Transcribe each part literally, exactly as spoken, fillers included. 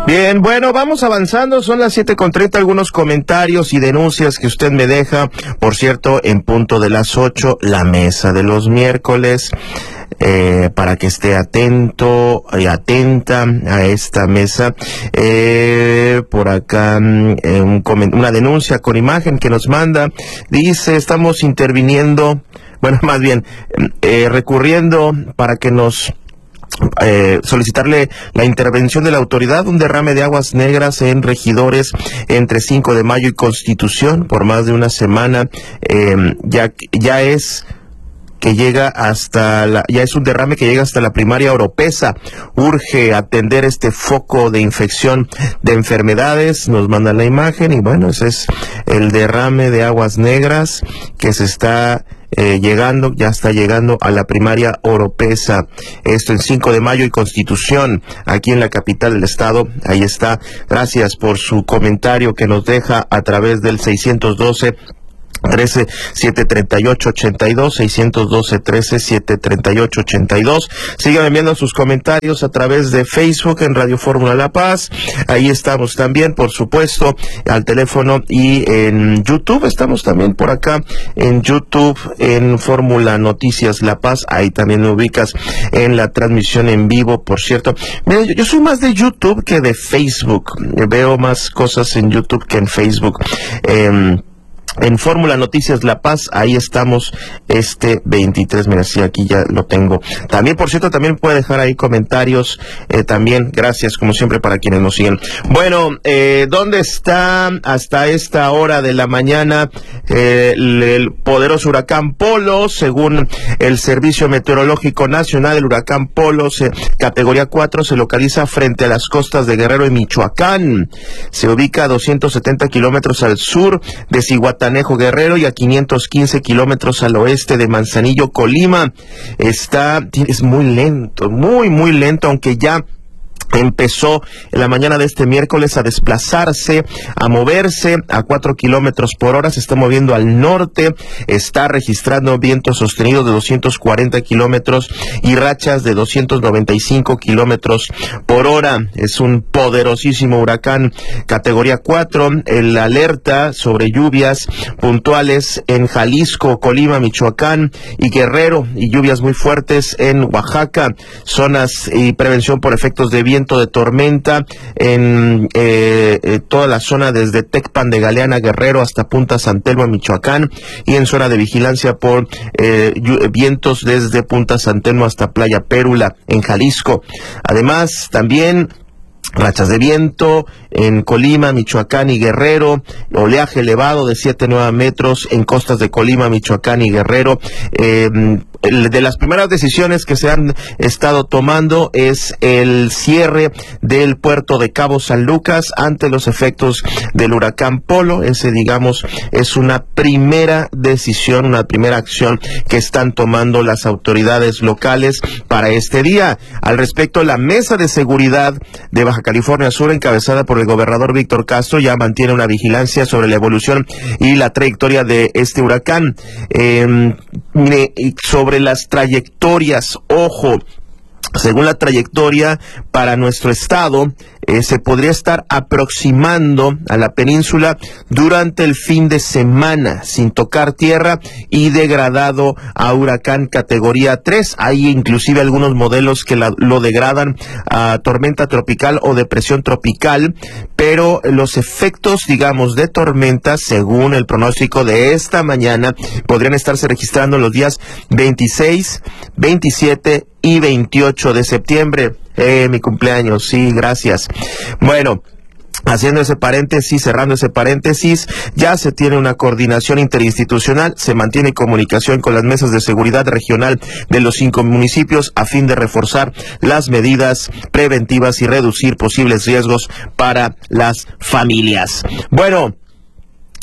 Bien, bueno, vamos avanzando, son las siete con treinta, algunos comentarios y denuncias que usted me deja. Por cierto, en punto de las ocho, la mesa de los miércoles, eh, para que esté atento y atenta a esta mesa. Eh, por acá, eh, un una denuncia con imagen que nos manda, dice, estamos interviniendo, bueno, más bien, eh, recurriendo para que nos... Eh, solicitarle la intervención de la autoridad, un derrame de aguas negras en Regidores entre cinco de mayo y Constitución por más de una semana. Eh, ya, ya es que llega hasta la, ya es un derrame que llega hasta la primaria Oropesa. Urge atender este foco de infección de enfermedades. Nos mandan la imagen y bueno, ese es el derrame de aguas negras que se está Eh, llegando, ya está llegando a la primaria Oropesa. Esto en cinco de mayo y Constitución, aquí en la capital del estado. Ahí está. Gracias por su comentario que nos deja a través del seiscientos doce trece siete treinta y ocho ochenta y dos, seiscientos doce trece siete treinta y ocho ochenta y dos. Sigan enviando sus comentarios a través de Facebook en Radio Fórmula La Paz. Ahí estamos también, por supuesto, al teléfono, y en YouTube estamos también por acá en YouTube en Fórmula Noticias La Paz. Ahí también me ubicas en la transmisión en vivo, por cierto. Mira, yo, yo soy más de YouTube que de Facebook. Veo más cosas en YouTube que en Facebook. Eh, En Fórmula Noticias La Paz, ahí estamos este veintitrés, mira, sí, aquí ya lo tengo. También, por cierto, también puede dejar ahí comentarios, eh, también, gracias, como siempre, para quienes nos siguen. Bueno, eh, ¿dónde está hasta esta hora de la mañana eh, el, el poderoso huracán Polo? Según el Servicio Meteorológico Nacional, el huracán Polo, se, categoría cuatro, se localiza frente a las costas de Guerrero y Michoacán. Se ubica a doscientos setenta kilómetros al sur de Zihuatanejo, Guerrero, y a quinientos quince kilómetros al oeste de Manzanillo, Colima. Está, es muy lento, muy, muy lento, aunque ya empezó en la mañana de este miércoles a desplazarse, a moverse a cuatro kilómetros por hora. Se está moviendo al norte, está registrando vientos sostenidos de doscientos cuarenta kilómetros y rachas de doscientos noventa y cinco kilómetros por hora. Es un poderosísimo huracán categoría cuatro. El alerta sobre lluvias puntuales en Jalisco, Colima, Michoacán y Guerrero, y lluvias muy fuertes en Oaxaca. Zonas y prevención por efectos de viento de tormenta en eh, eh, toda la zona desde Tecpan de Galeana, Guerrero, hasta Punta San Telmo, Michoacán, y en zona de vigilancia por eh, vientos desde Punta San Telmo hasta Playa Pérula, en Jalisco. Además, también rachas de viento en Colima, Michoacán y Guerrero, oleaje elevado de siete a nueve metros en costas de Colima, Michoacán y Guerrero. Eh, de las primeras decisiones que se han estado tomando es el cierre del puerto de Cabo San Lucas ante los efectos del huracán Polo. Ese, digamos, es una primera decisión, una primera acción que están tomando las autoridades locales para este día. Al respecto, la Mesa de Seguridad de Baja California Sur, encabezada por el gobernador Víctor Castro, ya mantiene una vigilancia sobre la evolución y la trayectoria de este huracán. Eh, sobre las trayectorias, ojo, según la trayectoria para nuestro estado, eh, se podría estar aproximando a la península durante el fin de semana, sin tocar tierra y degradado a huracán categoría tres. Hay inclusive algunos modelos que la, lo degradan a tormenta tropical o depresión tropical, pero los efectos, digamos, de tormenta, según el pronóstico de esta mañana, podrían estarse registrando los días veintiséis, veintisiete y veintiocho de septiembre. Eh, mi cumpleaños, sí, gracias. Bueno, haciendo ese paréntesis, cerrando ese paréntesis, ya se tiene una coordinación interinstitucional, se mantiene comunicación con las mesas de seguridad regional de los cinco municipios a fin de reforzar las medidas preventivas y reducir posibles riesgos para las familias. Bueno,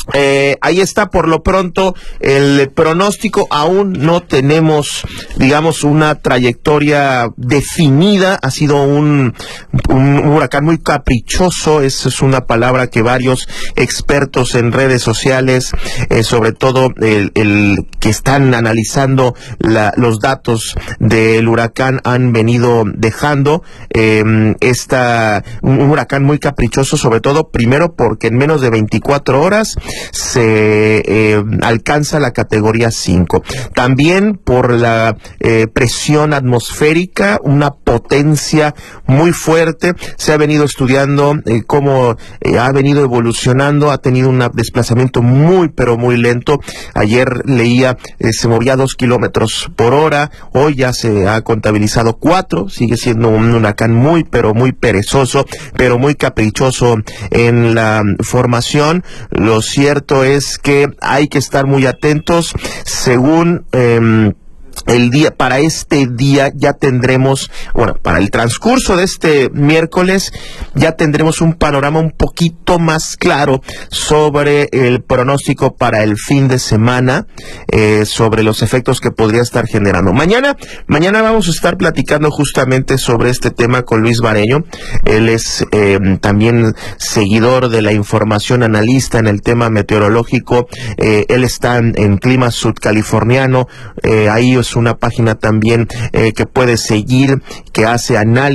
Eh, ahí está por lo pronto el pronóstico. Aún no tenemos, digamos, una trayectoria definida. Ha sido un, un huracán muy caprichoso. Esa es una palabra que varios expertos en redes sociales, eh, sobre todo el, el que están analizando la, los datos del huracán, han venido dejando. Eh, esta, un, un huracán muy caprichoso, sobre todo primero porque en menos de veinticuatro horas se eh, alcanza la categoría cinco. También por la eh, presión atmosférica, una potencia muy fuerte. Se ha venido estudiando eh, cómo eh, ha venido evolucionando, ha tenido un desplazamiento muy pero muy lento. Ayer leía, eh, se movía a dos kilómetros por hora, hoy ya se ha contabilizado cuatro. Sigue siendo un huracán muy pero muy perezoso, pero muy caprichoso en la formación. Lo cierto es que hay que estar muy atentos. Según eh, el día, para este día ya tendremos, bueno, para el transcurso de este miércoles ya tendremos un panorama un poquito más claro sobre el pronóstico para el fin de semana, eh, sobre los efectos que podría estar generando. Mañana, mañana vamos a estar platicando justamente sobre este tema con Luis Bareño. Él es eh, también seguidor de la información, analista en el tema meteorológico. Eh, él está en, en clima sudcaliforniano. Eh, ahí es una página también eh, que puede seguir, que hace análisis